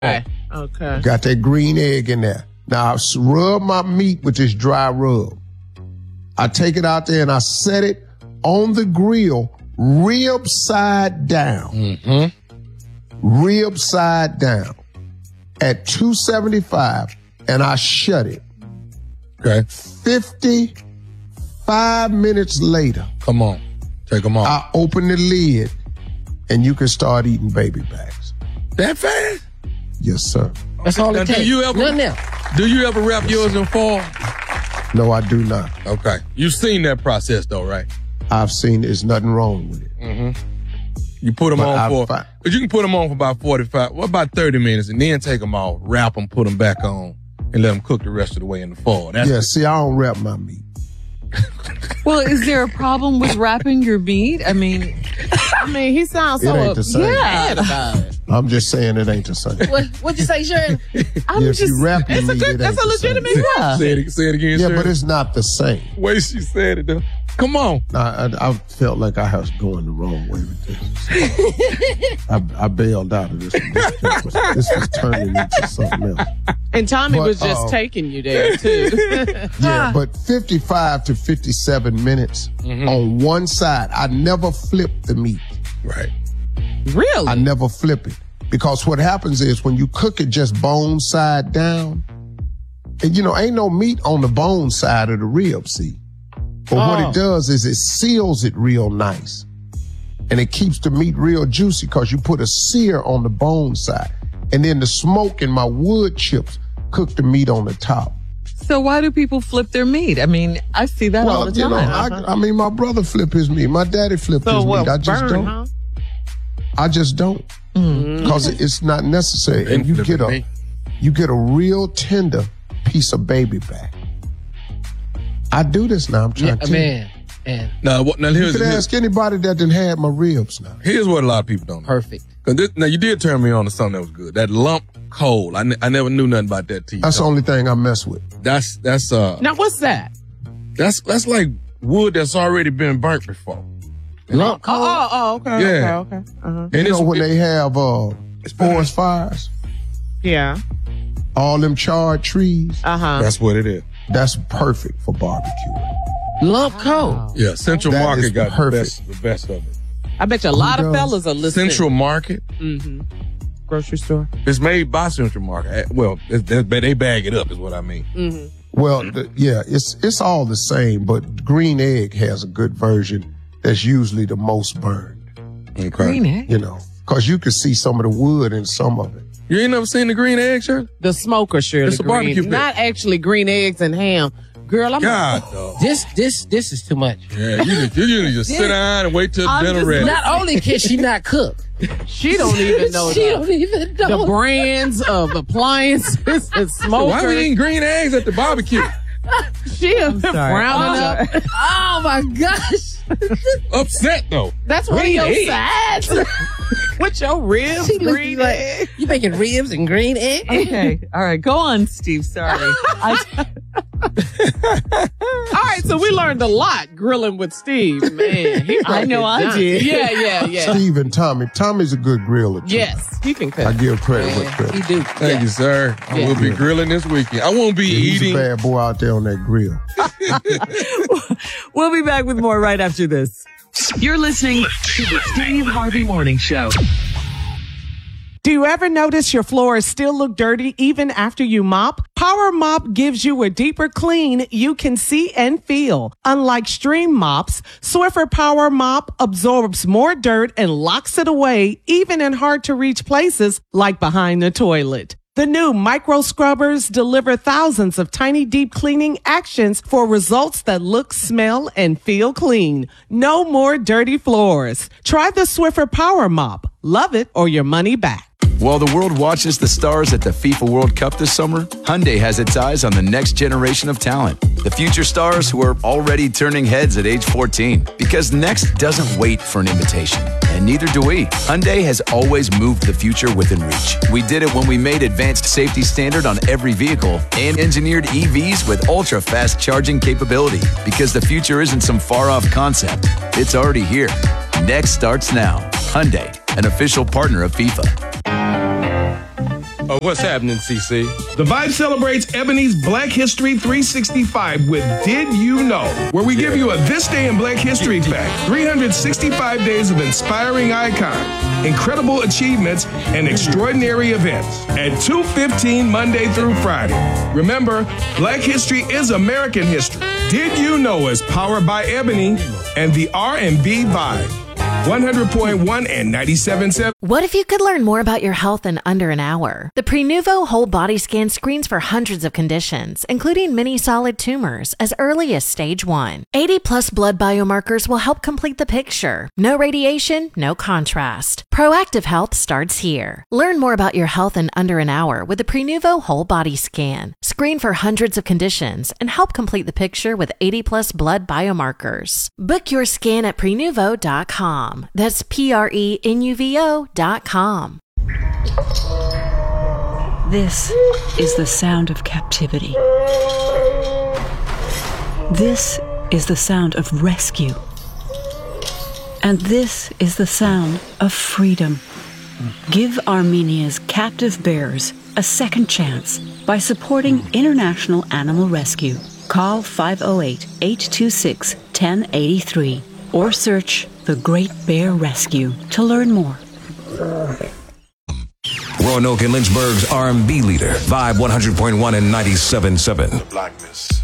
Okay. Got that green egg in there. Now, I rub my meat with this dry rub. I take it out there and I set it on the grill, rib side down. Mm-hmm. Rib side down at 275, and I shut it. Okay. 55 minutes later. Come on. Take them off. I open the lid, and you can start eating baby backs. That fast? Yes, sir. That's all it takes. Do you ever wrap yours in foil? No, I do not. Okay. You've seen that process, though, right? I've seen there's nothing wrong with it. Mm-hmm. You put them but you can put them on for about about 30 minutes, and then take them off, wrap them, put them back on, and let them cook the rest of the way in the foil. See, I don't wrap my meat. Well, is there a problem with wrapping your meat? I mean, he sounds so upset about it. I'm just saying it ain't the same. What'd you say, Sharon? If you wrap your meat, that's a legitimate question. Say it again, Sharon. But it's not the same. Way she said it, though. Come on. I felt like I was going the wrong way with this. I bailed out of this. This was turning into something else. And Tommy was just taking you there, too. Yeah, but 55 to 57 minutes on one side. I never flip the meat. Right. Really? I never flip it. Because what happens is when you cook it just bone side down, and ain't no meat on the bone side of the rib, see? But what it does is it seals it real nice. And it keeps the meat real juicy because you put a sear on the bone side. And then the smoke and my wood chips cook the meat on the top. So why do people flip their meat? I mean, I see that all the time. I mean, my brother flip his meat. My daddy flip his meat. I just don't. Huh? I just don't. Because it's not necessary. And you get a real tender piece of baby back. I do this now. I'm trying to. Man. Now, you could ask anybody that done had my ribs now. Here's what a lot of people don't know. Perfect. Now, you did turn me on to something that was good. That lump coal. I never knew nothing about that till you That's the only thing I mess with. That's Now, what's that? That's like wood that's already been burnt before. Lump coal? Okay. Yeah. Okay. And when they have forest fires? Yeah. All them charred trees? That's what it is. That's perfect for barbecue. Lump coal? Yeah, Central Market got the best of it. I bet you a lot of fellas are listening. Central Market? Mm-hmm. Grocery store? It's made by Central Market. Well, they bag it up is what I mean. Mm-hmm. Well, it's all the same, but Green Egg has a good version that's usually the most burned. Okay. Green Egg? Because you can see some of the wood in some of it. You ain't never seen the green egg, Shirley? The smoker, Shirley. It's a barbecue pit. Not actually green eggs and ham. Girl, I'm This is too much. Yeah, you need to just sit down and wait till dinner ready. Not only can she not cook, she don't even know. The brands of appliances and smokers. Why we eating green eggs at the barbecue? She is frowning up. Oh my gosh! Upset though. That's one of your sides. With your ribs, green egg. You making ribs and green egg? Okay, all right. Go on, Steve. Sorry. All right, so we learned a lot grilling with Steve. Man, I know I did. Yeah. Steve and Tommy. Tommy's a good griller too. Yes, he can cook. I give credit where credit. He do. Thank you, sir. I will be grilling this weekend. I won't be eating. He's a bad boy out there on that grill. We'll be back with more right after this. You're listening to the Steve Harvey Morning Show. Do you ever notice your floors still look dirty even after you mop? Power Mop gives you a deeper clean you can see and feel. Unlike Stream mops, Swiffer Power Mop absorbs more dirt and locks it away even in hard to reach places like behind the toilet. The new micro scrubbers deliver thousands of tiny deep cleaning actions for results that look, smell, and feel clean. No more dirty floors. Try the Swiffer Power Mop. Love it or your money back. While the world watches the stars at the FIFA World Cup this summer, Hyundai has its eyes on the next generation of talent. The future stars who are already turning heads at age 14. Because next doesn't wait for an invitation. And neither do we. Hyundai has always moved the future within reach. We did it when we made advanced safety standard on every vehicle and engineered EVs with ultra-fast charging capability. Because the future isn't some far-off concept. It's already here. Next starts now. Hyundai, an official partner of FIFA. What's happening, CC? The Vibe celebrates Ebony's Black History 365 with Did You Know, where we give you a This Day in Black History fact. 365 days of inspiring icons, incredible achievements, and extraordinary events at 2:15 Monday through Friday. Remember, Black History is American history. Did You Know is powered by Ebony and the R&B Vibe. 100.1 and 97.7. What if you could learn more about your health in under an hour? The Prenuvo Whole Body Scan screens for hundreds of conditions, including many solid tumors, as early as stage 1. 80-plus blood biomarkers will help complete the picture. No radiation, no contrast. Proactive health starts here. Learn more about your health in under an hour with the Prenuvo Whole Body Scan. Screen for hundreds of conditions and help complete the picture with 80-plus blood biomarkers. Book your scan at Prenuvo.com. That's Prenuvo.com. This is the sound of captivity. This is the sound of rescue. And this is the sound of freedom. Give Armenia's captive bears a second chance by supporting International Animal Rescue. Call 508-826-1083 or search The Great Bear Rescue to learn more. Roanoke and Lynchburg's R&B leader, Vibe 100.1 and 97.7. Blackness.